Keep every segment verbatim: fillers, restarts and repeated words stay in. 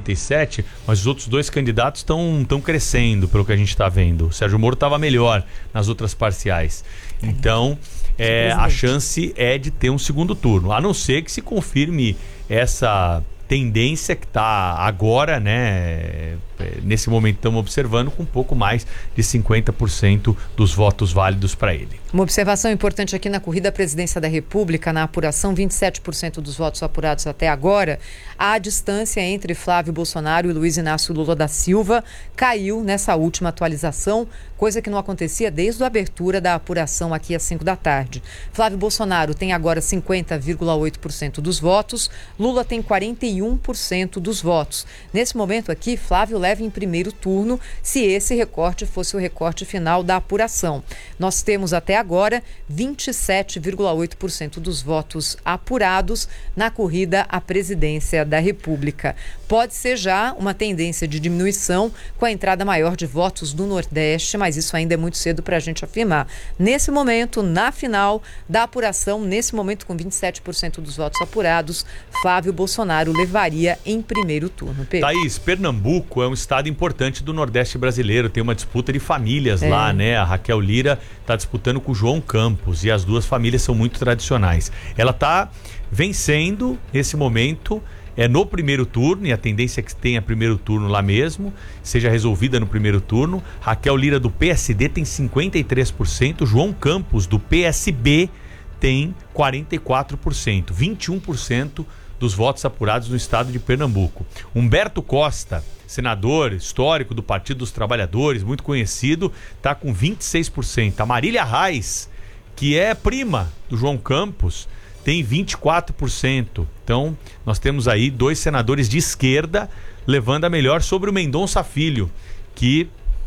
quarenta e sete, mas os outros dois candidatos estão estão crescendo, pelo que a gente está vendo. O Sérgio Moro estava melhor nas outras parciais. Então, é, a chance é de ter um segundo turno, a não ser que se confirme essa tendência que está agora, né? Nesse momento estamos observando com um pouco mais de cinquenta por cento dos votos válidos para ele. Uma observação importante aqui na corrida à presidência da República, na apuração, vinte e sete por cento dos votos apurados até agora, a distância entre Flávio Bolsonaro e Luiz Inácio Lula da Silva caiu nessa última atualização, coisa que não acontecia desde a abertura da apuração aqui às cinco da tarde. Flávio Bolsonaro tem agora cinquenta vírgula oito por cento dos votos, Lula tem quarenta e um por cento dos votos. Nesse momento aqui, Flávio leva em primeiro turno, se esse recorte fosse o recorte final da apuração. Nós temos até agora vinte e sete vírgula oito por cento dos votos apurados na corrida à presidência da República. Pode ser já uma tendência de diminuição com a entrada maior de votos do Nordeste, mas isso ainda é muito cedo para a gente afirmar. Nesse momento, na final da apuração, nesse momento com vinte e sete por cento dos votos apurados, Flávio Bolsonaro levaria em primeiro turno. Pedro. Thaís, Pernambuco é um estado importante do Nordeste brasileiro, tem uma disputa de famílias é. lá, né? A Raquel Lira está disputando com o João Campos e as duas famílias são muito tradicionais. Ela está vencendo nesse momento, é no primeiro turno, e a tendência é que tenha primeiro turno lá mesmo, seja resolvida no primeiro turno. Raquel Lira do P S D tem cinquenta e três por cento, João Campos do P S B tem quarenta e quatro por cento, vinte e um por cento dos votos apurados no estado de Pernambuco. Humberto Costa, senador histórico do Partido dos Trabalhadores, muito conhecido, está com vinte e seis por cento. A Marília Reis, que é prima do João Campos, tem vinte e quatro por cento. Então, nós temos aí dois senadores de esquerda levando a melhor sobre o Mendonça Filho, que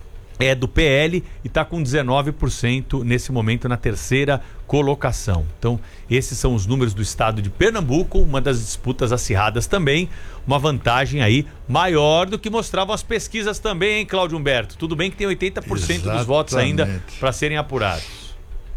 é do P L e está com dezenove por cento nesse momento na terceira colocação. Então, esses são os números do estado de Pernambuco, uma das disputas acirradas também, uma vantagem aí maior do que mostravam as pesquisas também, hein, Cláudio Humberto? Tudo bem que tem oitenta por cento Exatamente. Dos votos ainda para serem apurados.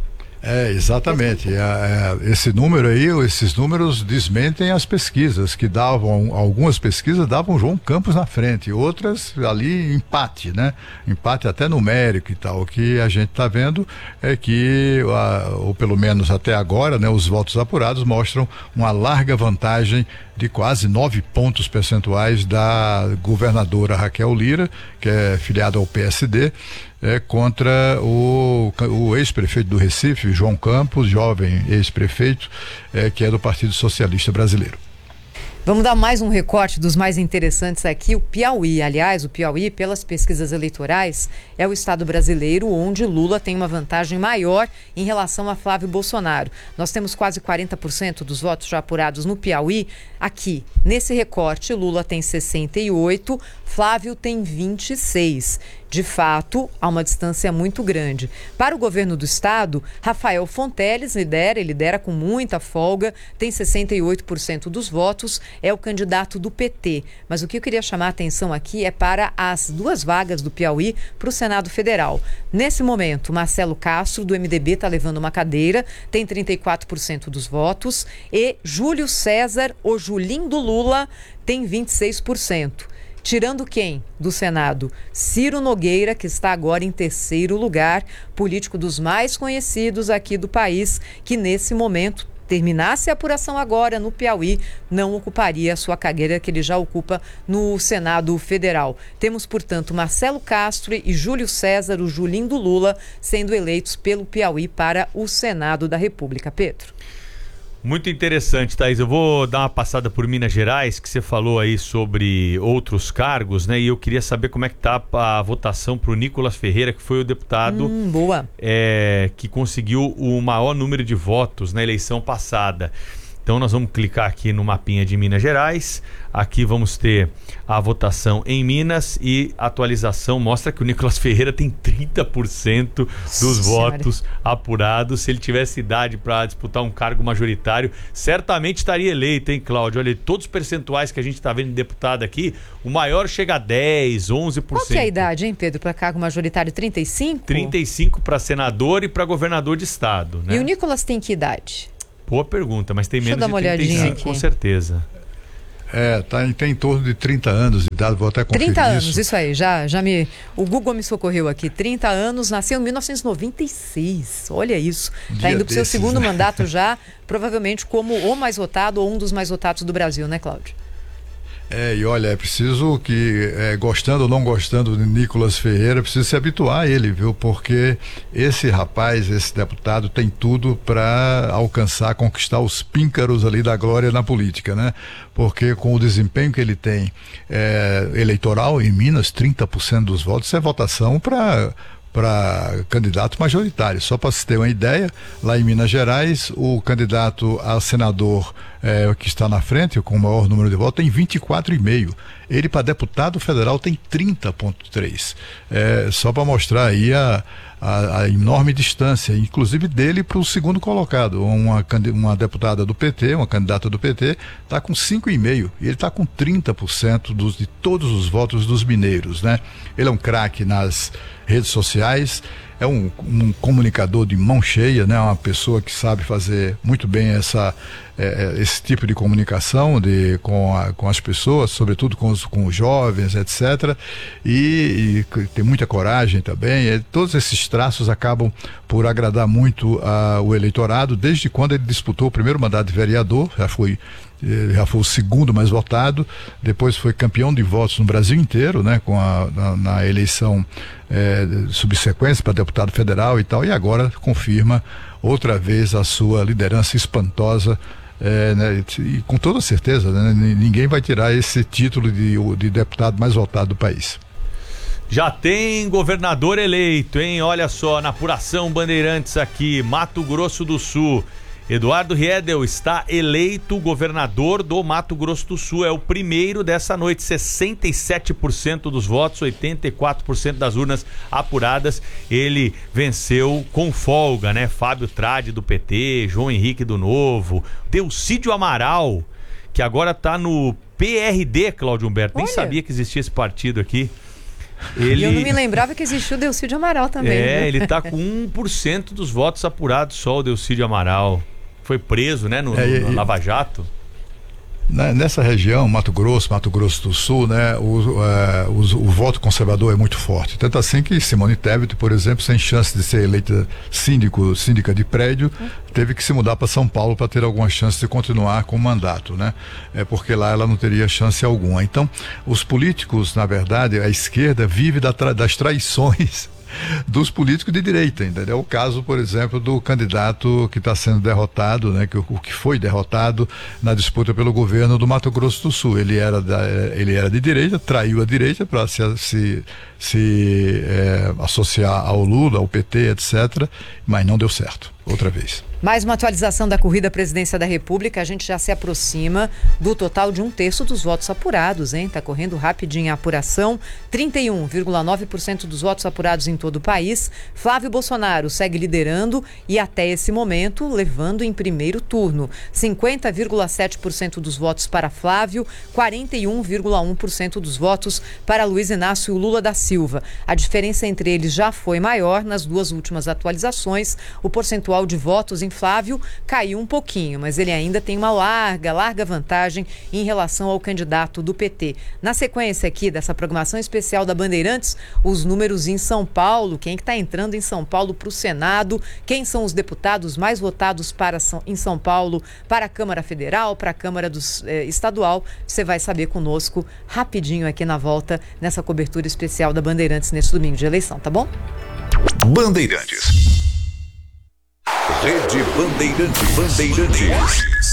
É, exatamente. É, é, esse número aí, esses números desmentem as pesquisas, que davam, algumas pesquisas davam João Campos na frente, outras ali empate, né? Empate até numérico e tal. O que a gente está vendo é que, a, ou pelo menos até agora, né, os votos apurados mostram uma larga vantagem de quase nove pontos percentuais da governadora Raquel Lira, que é filiada ao P S D, é, contra o, o ex-prefeito do Recife, João Campos, jovem ex-prefeito, é, que é do Partido Socialista Brasileiro. Vamos dar mais um recorte dos mais interessantes aqui. O Piauí, aliás, o Piauí, pelas pesquisas eleitorais, é o estado brasileiro onde Lula tem uma vantagem maior em relação a Flávio Bolsonaro. Nós temos quase quarenta por cento dos votos já apurados no Piauí. Aqui, nesse recorte, Lula tem sessenta e oito, Flávio tem vinte e seis. De fato, há uma distância muito grande. Para o governo do estado, Rafael Fonteles lidera, ele lidera com muita folga, tem sessenta e oito por cento dos votos, é o candidato do P T. Mas o que eu queria chamar a atenção aqui é para as duas vagas do Piauí para o Senado Federal. Nesse momento, Marcelo Castro, do M D B, está levando uma cadeira, tem trinta e quatro por cento dos votos, e Júlio César, o Julinho do Lula, tem vinte e seis por cento. Tirando quem do Senado? Ciro Nogueira, que está agora em terceiro lugar, político dos mais conhecidos aqui do país, que nesse momento, terminasse a apuração agora no Piauí, não ocuparia a sua cadeira que ele já ocupa no Senado Federal. Temos, portanto, Marcelo Castro e Júlio César, o Julinho do Lula, sendo eleitos pelo Piauí para o Senado da República. Pedro. Muito interessante, Thaís. Eu vou dar uma passada por Minas Gerais, que você falou aí sobre outros cargos, né? E eu queria saber como é que tá a votação para o Nicolas Ferreira, que foi o deputado hum, boa. É, que conseguiu o maior número de votos na eleição passada. Então nós vamos clicar aqui no mapinha de Minas Gerais. Aqui vamos ter a votação em Minas e a atualização mostra que o Nicolas Ferreira tem trinta por cento dos Senhora. votos apurados. Se ele tivesse idade para disputar um cargo majoritário, certamente estaria eleito, hein, Cláudio? Olha, todos os percentuais que a gente está vendo de deputado aqui, o maior chega a dez, onze por cento. Qual que é a idade, hein, Pedro, para cargo majoritário? trinta e cinco? trinta e cinco para senador e para governador de estado, né? E o Nicolas tem que idade? Boa pergunta, mas tem Deixa menos de trinta e cinco, com certeza. É, tá, tem em torno de trinta anos de idade, vou até conferir trinta anos, isso. isso aí, já, já me... O Google me socorreu aqui, trinta anos, nasceu em mil novecentos e noventa e seis, olha isso. Está indo para o seu segundo, né, mandato já, provavelmente como o mais votado ou um dos mais votados do Brasil, né, Cláudio? É, e olha, é preciso que, é, gostando ou não gostando de Nicolas Ferreira, precisa se habituar a ele, viu? Porque esse rapaz, esse deputado, tem tudo para alcançar, conquistar os píncaros ali da glória na política, né? Porque com o desempenho que ele tem é, eleitoral em Minas, trinta por cento dos votos, isso é votação para para candidato majoritário. Só para se ter uma ideia, lá em Minas Gerais, o candidato a senador é, que está na frente, com o maior número de votos, tem vinte e quatro vírgula cinco. Ele, para deputado federal, tem trinta vírgula três. É, só para mostrar aí a, a, a enorme distância, inclusive dele para o segundo colocado. Uma, uma deputada do P T, uma candidata do P T, está com cinco vírgula cinco e ele está com trinta por cento dos, de todos os votos dos mineiros, né? Ele é um craque nas redes sociais, é um, um comunicador de mão cheia, né? Uma pessoa que sabe fazer muito bem essa, é, esse tipo de comunicação de, com, a, com as pessoas, sobretudo com os, com os jovens, etcétera. E, e tem muita coragem também. E todos esses traços acabam por agradar muito a, o eleitorado, desde quando ele disputou o primeiro mandato de vereador, já foi já foi o segundo mais votado, depois foi campeão de votos no Brasil inteiro, né, com a, na, na eleição é, subsequente para deputado federal e tal, e agora confirma outra vez a sua liderança espantosa, é, né, e com toda certeza, né, ninguém vai tirar esse título de, de deputado mais votado do país. Já tem governador eleito, hein? Olha só, na apuração Bandeirantes aqui, Mato Grosso do Sul. Eduardo Riedel está eleito governador do Mato Grosso do Sul. É o primeiro dessa noite. sessenta e sete por cento dos votos, oitenta e quatro por cento das urnas apuradas. Ele venceu com folga, né? Fábio Tradi do P T, João Henrique do Novo, Delcídio Amaral, que agora está no P R D, Cláudio Humberto. Nem Olha. sabia que existia esse partido aqui. Ele... E eu não me lembrava que existiu o Delcídio Amaral também. É, né? ele tá com um por cento dos votos apurados, só o Delcídio Amaral. Foi preso, né, no, é, no Lava Jato. Nessa região, Mato Grosso, Mato Grosso do Sul, né, o, é, o, o voto conservador é muito forte. Tanto assim que Simone Tebet, por exemplo, sem chance de ser eleita síndico, síndica de prédio, teve que se mudar para São Paulo para ter alguma chance de continuar com o mandato, né? É porque lá ela não teria chance alguma. Então, os políticos, na verdade, a esquerda vive da tra- das traições dos políticos de direita, entendeu? É o caso, por exemplo, do candidato que está sendo derrotado, né, que o que foi derrotado na disputa pelo governo do Mato Grosso do Sul. Ele era da, ele era de direita, traiu a direita para se, se, se é, associar ao Lula, ao P T, etcétera, mas não deu certo, outra vez. Mais uma atualização da corrida à presidência da República, a gente já se aproxima do total de um terço dos votos apurados, hein? Tá correndo rapidinho a apuração, trinta e um vírgula nove por cento dos votos apurados em todo o país. Flávio Bolsonaro segue liderando e até esse momento levando em primeiro turno. cinquenta vírgula sete por cento dos votos para Flávio, quarenta e um vírgula um por cento dos votos para Luiz Inácio Lula da Silva. A diferença entre eles já foi maior nas duas últimas atualizações. O percentual de votos em Flávio caiu um pouquinho, mas ele ainda tem uma larga, larga vantagem em relação ao candidato do P T. Na sequência aqui dessa programação especial da Bandeirantes, os números em São Paulo, quem que está entrando em São Paulo para o Senado, quem são os deputados mais votados para São, em São Paulo para a Câmara Federal, para a Câmara dos, eh, Estadual, você vai saber conosco rapidinho aqui na volta, nessa cobertura especial da Bandeirantes neste domingo de eleição, tá bom? Bandeirantes. Rede Bandeirantes. Bandeirantes.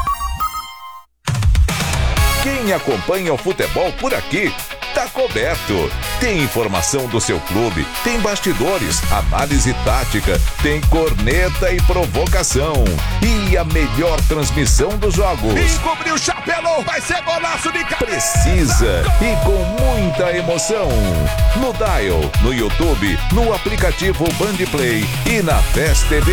Quem acompanha o futebol por aqui tá coberto. Tem informação do seu clube, tem bastidores, análise tática, tem corneta e provocação. E a melhor transmissão dos jogos. Encobriu o chapelão, vai ser golaço de cabeça. Precisa e com muita emoção. No Dial, no YouTube, no aplicativo Bandplay e na Fest T V.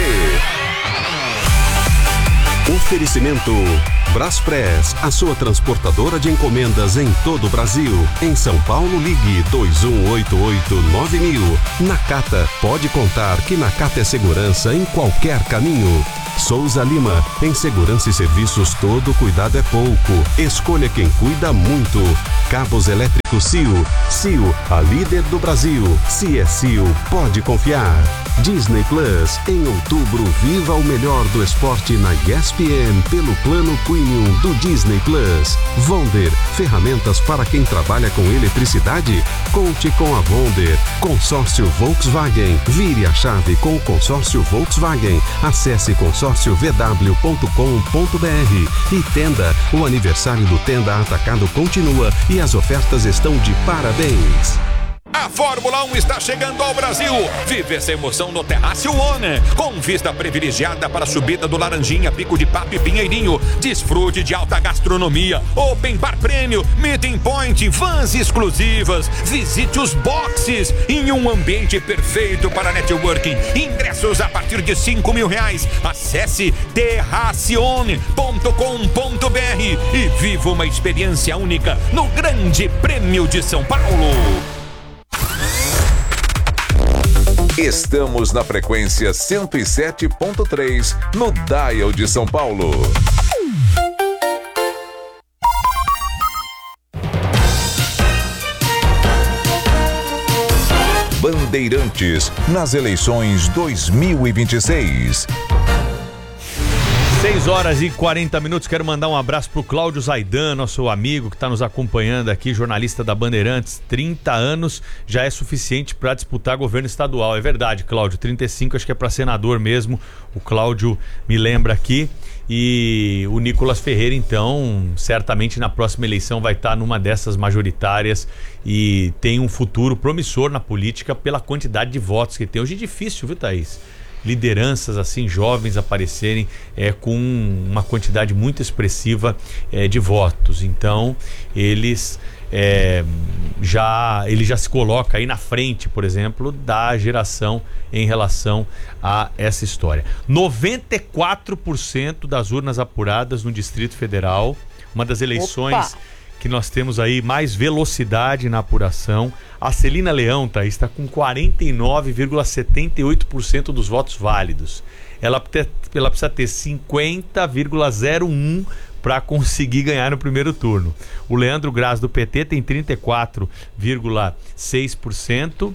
Oferecimento Braspress, a sua transportadora de encomendas em todo o Brasil. Em São Paulo, ligue dois um oito oito nove mil. Nakata, pode contar que Nakata é segurança em qualquer caminho. Souza Lima. Em segurança e serviços, todo cuidado é pouco. Escolha quem cuida muito. Cabos elétricos C I O. C I O, a líder do Brasil. Se é C I O, pode confiar. Disney Plus. Em outubro, viva o melhor do esporte na E S P N pelo plano Premium do Disney Plus. Vonder. Ferramentas para quem trabalha com eletricidade? Conte com a Vonder. Consórcio Volkswagen. Vire a chave com o consórcio Volkswagen. Acesse consórcio v w ponto com ponto b r. E Tenda. O aniversário do Tenda Atacado continua e as ofertas estão de parabéns. A Fórmula um está chegando ao Brasil. Vive essa emoção no Terrácio One, com vista privilegiada para a subida do Laranjinha, Pico de Papo e Pinheirinho. Desfrute de alta gastronomia, Open Bar Prêmio, Meeting Point, vans exclusivas. Visite os boxes em um ambiente perfeito para networking. Ingressos a partir de cinco mil reais. Acesse terracione ponto com ponto b r e viva uma experiência única no Grande Prêmio de São Paulo. Estamos na frequência cento e sete ponto três, no Dial de São Paulo. Bandeirantes, nas eleições dois mil e vinte e seis. seis horas e quarenta minutos, quero mandar um abraço pro Cláudio Zaidan, nosso amigo que está nos acompanhando aqui, jornalista da Bandeirantes. Trinta anos já é suficiente para disputar governo estadual. É verdade, Cláudio, trinta e cinco acho que é para senador mesmo, o Cláudio me lembra aqui. E o Nicolas Ferreira, então, certamente na próxima eleição vai estar numa dessas majoritárias e tem um futuro promissor na política pela quantidade de votos que tem. Hoje é difícil, viu, Thaís? Lideranças assim jovens aparecerem é, com uma quantidade muito expressiva é, de votos. Então eles é, já ele já se coloca aí na frente, por exemplo, da geração em relação a essa história. noventa e quatro por cento das urnas apuradas no Distrito Federal, uma das eleições Opa. que nós temos aí mais velocidade na apuração. A Celina Leão, tá, está com quarenta e nove vírgula setenta e oito por cento dos votos válidos. Ela, ela precisa ter cinquenta vírgula zero um por cento para conseguir ganhar no primeiro turno. O Leandro Graz, do P T, tem trinta e quatro vírgula seis por cento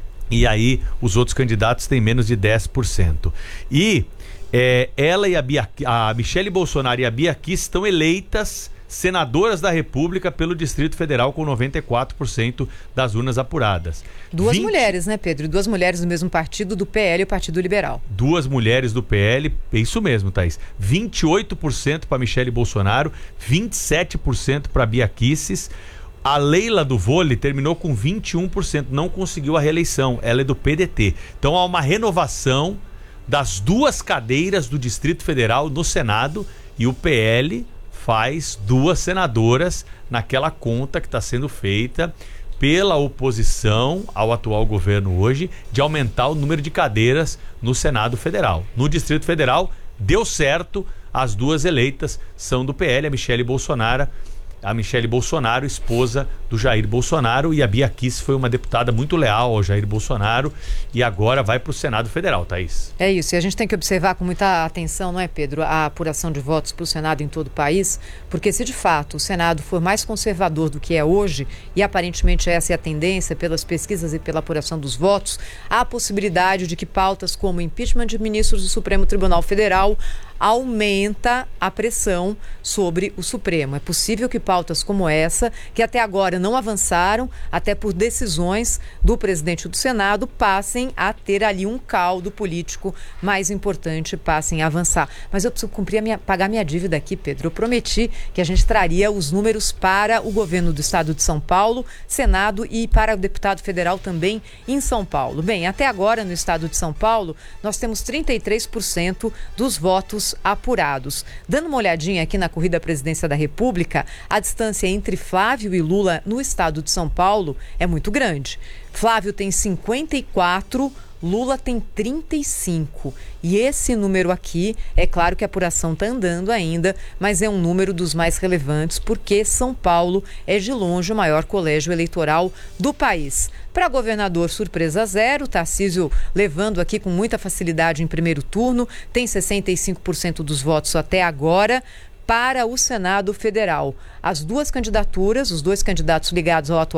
e aí os outros candidatos têm menos de dez por cento. E é, ela e a, Bia, a Michele Bolsonaro e a Bia Kicis estão eleitas senadoras da República pelo Distrito Federal com noventa e quatro por cento das urnas apuradas. Duas vinte mulheres, né, Pedro? Duas mulheres do mesmo partido, do P L e o Partido Liberal. Duas mulheres do P L, é isso mesmo, Thaís. vinte e oito por cento para Michele Bolsonaro, vinte e sete por cento para Bia Kicis. A Leila do Vôlei terminou com vinte e um por cento, não conseguiu a reeleição. Ela é do P D T. Então há uma renovação das duas cadeiras do Distrito Federal no Senado e o P L faz duas senadoras naquela conta que está sendo feita pela oposição ao atual governo hoje de aumentar o número de cadeiras no Senado Federal. No Distrito Federal deu certo, as duas eleitas são do P L, a Michele Bolsonaro, a Michele Bolsonaro, esposa do Jair Bolsonaro, e a Bia Kicis foi uma deputada muito leal ao Jair Bolsonaro e agora vai para o Senado Federal, Thaís. É isso, e a gente tem que observar com muita atenção, não é, Pedro, a apuração de votos para o Senado em todo o país, porque se de fato o Senado for mais conservador do que é hoje, e aparentemente essa é a tendência pelas pesquisas e pela apuração dos votos, há a possibilidade de que pautas como impeachment de ministros do Supremo Tribunal Federal aumenta a pressão sobre o Supremo. É possível que pautas como essa, que até agora não avançaram, até por decisões do presidente do Senado, passem a ter ali um caldo político mais importante, passem a avançar. Mas eu preciso cumprir a minha, pagar minha dívida aqui, Pedro. Eu prometi que a gente traria os números para o governo do estado de São Paulo, Senado e para o deputado federal também em São Paulo. Bem, até agora no estado de São Paulo, nós temos trinta e três por cento dos votos apurados. Dando uma olhadinha aqui na corrida à presidência da República, a distância entre Flávio e Lula no estado de São Paulo é muito grande. Flávio tem cinquenta e quatro Lula tem trinta e cinco. E esse número aqui, é claro que a apuração está andando ainda, mas é um número dos mais relevantes, porque São Paulo é de longe o maior colégio eleitoral do país. Para governador, surpresa zero, Tarcísio levando aqui com muita facilidade em primeiro turno, tem sessenta e cinco por cento dos votos até agora. Para o Senado Federal, as duas candidaturas, os dois candidatos ligados ao atual